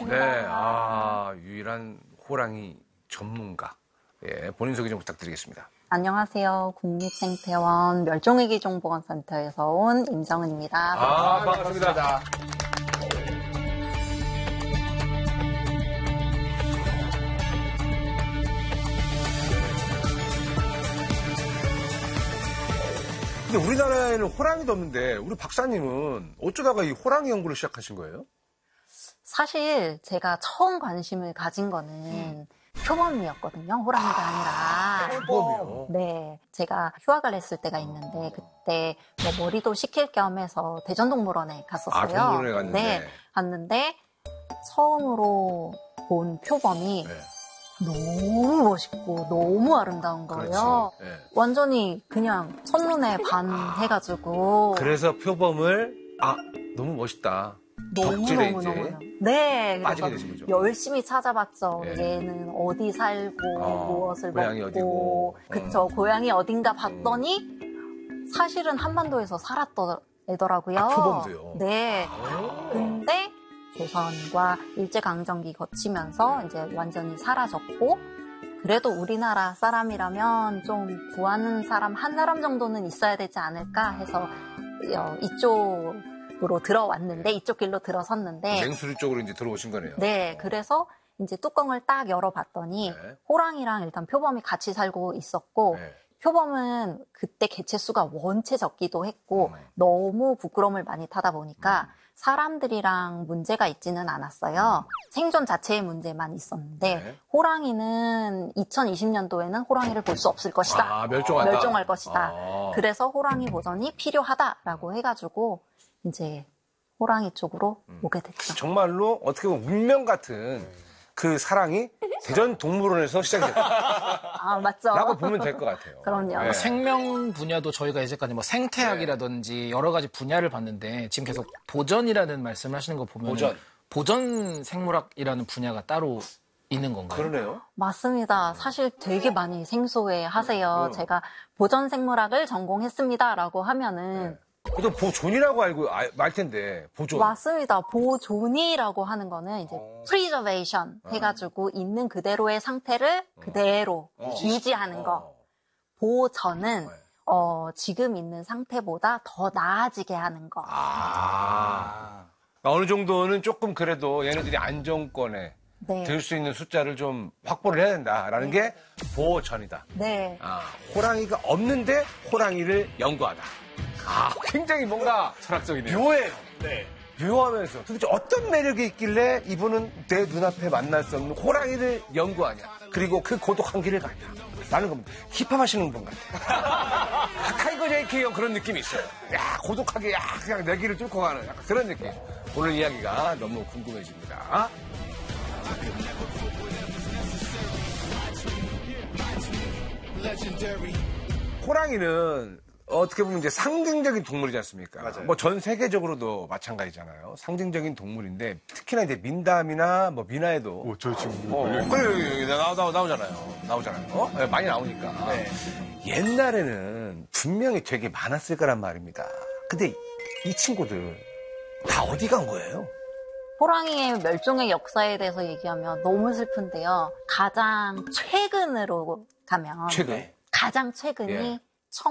네, 유일한 호랑이 전문가. 예, 본인 소개 좀 부탁드리겠습니다. 안녕하세요. 국립생태원 멸종위기종보건센터에서 온 임정은입니다. 반갑습니다. 근데 우리나라에는 호랑이도 없는데 우리 박사님은 어쩌다가 이 호랑이 연구를 시작하신 거예요? 사실 제가 처음 관심을 가진 거는 표범이었거든요. 호랑이가 아니라. 표범이요? 네. 제가 휴학을 했을 때가 있는데 그때 뭐 머리도 식힐 겸 해서 대전동물원에 갔었어요. 동물원에 갔는데. 네. 갔는데 처음으로 본 표범이 네. 너무 멋있고 너무 아름다운 거예요. 네. 완전히 그냥 첫눈에 반해가지고. 그래서 표범을 너무 멋있다. 덕질에 이제 네, 빠지게 되신 거죠. 열심히 찾아봤죠. 네. 얘는 어디 살고 무엇을 고향이 먹고, 어디고. 그쵸. 고향이 어딘가 봤더니 사실은 한반도에서 살았던 애더라고요. 표범도요? 네. 근데 조선과 일제강점기 거치면서 이제 완전히 사라졌고, 그래도 우리나라 사람이라면 좀 구하는 사람 한 사람 정도는 있어야 되지 않을까 해서 이쪽으로 들어왔는데, 이쪽 길로 들어섰는데. 맹수리 쪽으로 이제 들어오신 거네요. 네, 그래서 이제 뚜껑을 딱 열어봤더니 호랑이랑 일단 표범이 같이 살고 있었고, 표범은 그때 개체수가 원체 적기도 했고 너무 부끄러움을 많이 타다 보니까 사람들이랑 문제가 있지는 않았어요. 생존 자체의 문제만 있었는데 호랑이는 2020년도에는 호랑이를 볼 수 없을 것이다. 멸종할 것이다. 그래서 호랑이 보전이 필요하다라고 해가지고 이제 호랑이 쪽으로 오게 됐죠. 정말로 어떻게 보면 운명 같은 그 사랑이 대전 동물원에서 시작이 됐다. 맞죠. 라고 보면 될 것 같아요. 그럼요. 네. 생명 분야도 저희가 이제까지 뭐 생태학이라든지 여러 가지 분야를 봤는데 지금 계속 보전이라는 말씀을 하시는 거 보면 보전 생물학이라는 분야가 따로 있는 건가요? 그러네요. 맞습니다. 사실 되게 많이 생소해 하세요. 제가 보전 생물학을 전공했습니다라고 하면은 보통 보존이라고 알고 말 텐데 보존. 맞습니다. 보존이라고 하는 거는 이제 preservation 해가지고 있는 그대로의 상태를 그대로 유지하는 거. 보전은 지금 있는 상태보다 더 나아지게 하는 거. 어느 정도는 조금 그래도 얘네들이 안정권에 들 수 있는 숫자를 좀 확보를 해야 된다라는 게 보전이다. 네. 호랑이가 없는데 호랑이를 연구하다. 굉장히 뭔가 철학적이네요. 묘해요. 네. 묘하면서 도대체 어떤 매력이 있길래 이분은 내 눈앞에 만날 수 없는 호랑이를 연구하냐. 그리고 그 고독한 길을 가냐. 라는 겁니다. 힙합 하시는 분 같아요. 타이거 제이키 형 그런 느낌이 있어요. 고독하게 그냥 내 길을 뚫고 가는 약간 그런 느낌. 오늘 이야기가 너무 궁금해집니다. 호랑이는 어떻게 보면 이제 상징적인 동물이지 않습니까? 맞아요. 뭐 전 세계적으로도 마찬가지잖아요. 상징적인 동물인데 특히나 이제 민담이나 뭐 민화에도 저 지금 그래 나오잖아요. 네, 많이 나오니까. 옛날에는 분명히 되게 많았을 거란 말입니다. 근데 이 친구들 다 어디 간 거예요? 호랑이의 멸종의 역사에 대해서 얘기하면 너무 슬픈데요. 가장 최근으로 가면 가장 최근이